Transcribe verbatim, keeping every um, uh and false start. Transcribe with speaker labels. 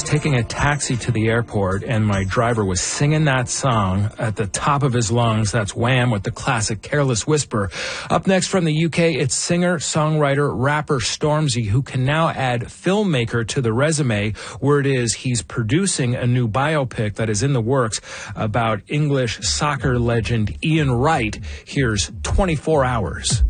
Speaker 1: taking a taxi to the airport, and my driver was singing that song at the top of his lungs. That's Wham! With the classic Careless Whisper. Up next from the U K, it's singer, songwriter, rapper Stormzy, who can now add filmmaker to the resume. Word is he's producing a new biopic that is in the works about English soccer legend Ian Wright. Here's twenty-four hours.